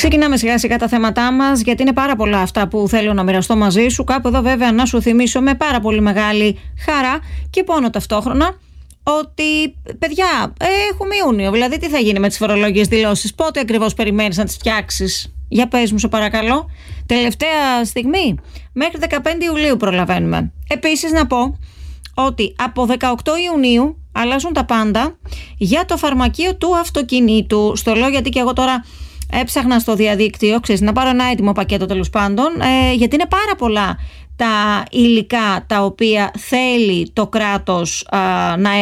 Ξεκινάμε σιγά σιγά τα θέματά μας, γιατί είναι πάρα πολλά αυτά που θέλω να μοιραστώ μαζί σου. Κάπου εδώ βέβαια να σου θυμίσω με πάρα πολύ μεγάλη χαρά και πόνο ταυτόχρονα ότι, παιδιά, έχουμε Ιούνιο. Δηλαδή, τι θα γίνει με τις φορολογικές δηλώσεις, πότε ακριβώς περιμένεις να τις φτιάξεις? Για πες μου, σε παρακαλώ. Τελευταία στιγμή, μέχρι 15 Ιουλίου προλαβαίνουμε. Επίσης να πω ότι από 18 Ιουνίου αλλάζουν τα πάντα για το φαρμακείο του αυτοκινήτου. Στο λέω γιατί και εγώ τώρα έψαχνα στο διαδίκτυο, ξέρεις, να πάρω ένα έτοιμο πακέτο τέλος πάντων, γιατί είναι πάρα πολλά τα υλικά τα οποία θέλει το κράτος να